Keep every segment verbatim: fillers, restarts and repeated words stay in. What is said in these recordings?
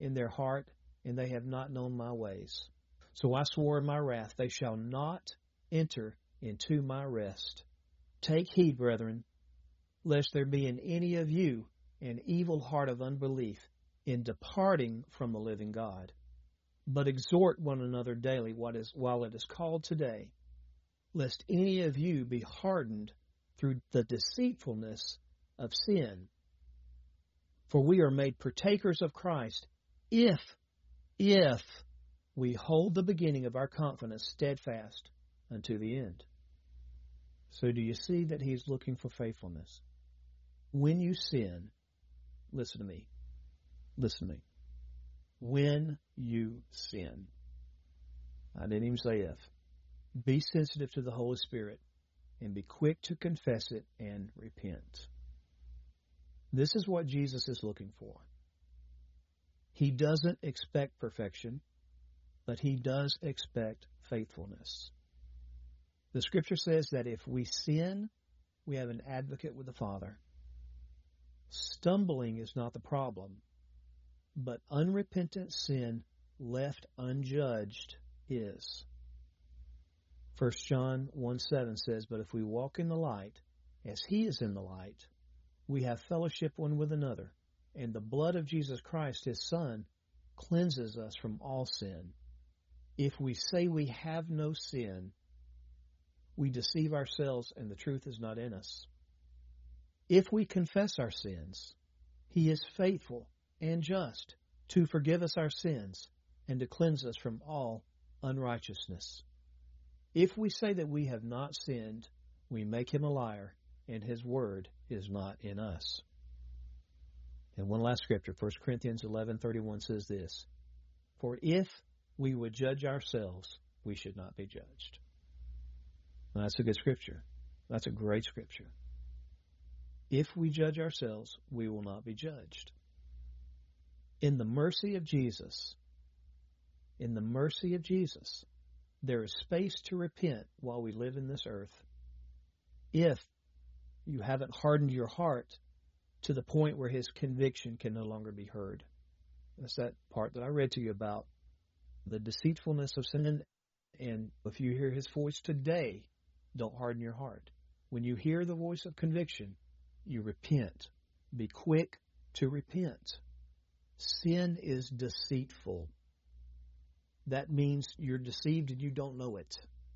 in their heart, and they have not known my ways. So I swore in my wrath, they shall not enter into my rest. Take heed, brethren, lest there be in any of you an evil heart of unbelief in departing from the living God. But exhort one another daily what is, while it is called today, lest any of you be hardened through the deceitfulness of sin. For we are made partakers of Christ, if, if we hold the beginning of our confidence steadfast unto the end. So do you see that he's looking for faithfulness? When you sin, listen to me, listen to me. When you sin, I didn't even say if, be sensitive to the Holy Spirit and be quick to confess it and repent. This is what Jesus is looking for. He doesn't expect perfection, but he does expect faithfulness. The Scripture says that if we sin, we have an advocate with the Father. Stumbling is not the problem, but unrepentant sin left unjudged is. First John one seven says, but if we walk in the light, as he is in the light, we have fellowship one with another, and the blood of Jesus Christ, his Son, cleanses us from all sin. If we say we have no sin, we deceive ourselves and the truth is not in us. If we confess our sins, he is faithful and just to forgive us our sins and to cleanse us from all unrighteousness. If we say that we have not sinned, we make him a liar, and his word is not in us. And one last scripture, First Corinthians eleven thirty-one says this, for if we would judge ourselves, we should not be judged. Now, that's a good scripture. That's a great scripture. If we judge ourselves, we will not be judged. In the mercy of Jesus, in the mercy of Jesus, there is space to repent while we live in this earth. If you haven't hardened your heart to the point where his conviction can no longer be heard. That's that part that I read to you about the deceitfulness of sin. And if you hear his voice today, don't harden your heart. When you hear the voice of conviction, you repent. Be quick to repent. Sin is deceitful. That means you're deceived and you don't know it.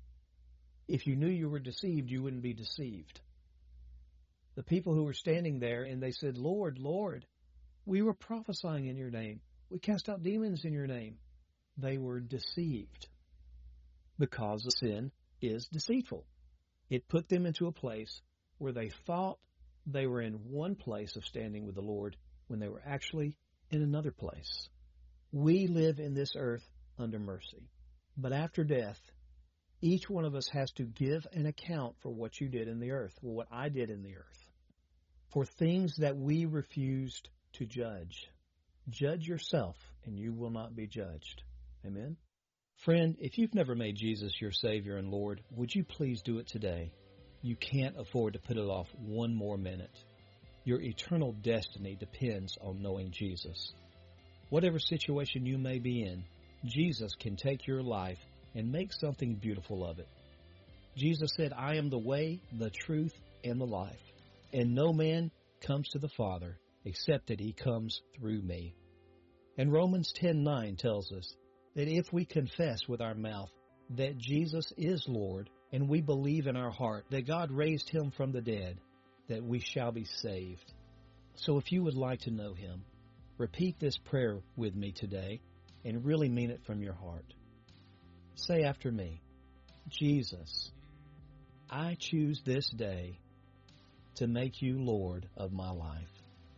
If you knew you were deceived, you wouldn't be deceived. The people who were standing there and they said, Lord, Lord, we were prophesying in your name. We cast out demons in your name. They were deceived because the sin is deceitful. It put them into a place where they thought they were in one place of standing with the Lord when they were actually in another place. We live in this earth under mercy. But after death, each one of us has to give an account for what you did in the earth, or what I did in the earth, for things that we refused to judge. Judge yourself, and you will not be judged. Amen? Friend, if you've never made Jesus your Savior and Lord, would you please do it today? You can't afford to put it off one more minute. Your eternal destiny depends on knowing Jesus. Whatever situation you may be in, Jesus can take your life and make something beautiful of it. Jesus said, I am the way, the truth, and the life, and no man comes to the Father except that he comes through me. And Romans ten nine tells us that if we confess with our mouth that Jesus is Lord, and we believe in our heart that God raised him from the dead, that we shall be saved. So if you would like to know him, repeat this prayer with me today and really mean it from your heart. Say after me, Jesus, I choose this day to make you Lord of my life.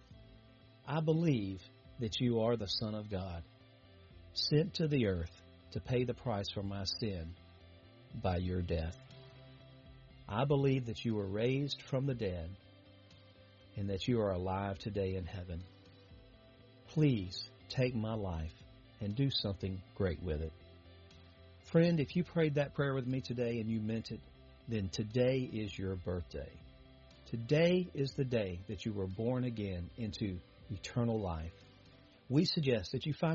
I believe that you are the Son of God, sent to the earth to pay the price for my sin by your death. I believe that you were raised from the dead and that you are alive today in heaven. Please take my life and do something great with it. Friend, if you prayed that prayer with me today and you meant it, then today is your birthday. Today is the day that you were born again into eternal life. We suggest that you find